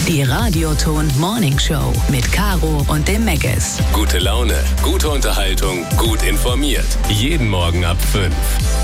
Die Radioton Morning Show mit Caro und dem Megges. Gute Laune, gute Unterhaltung, gut informiert. Jeden Morgen ab 5.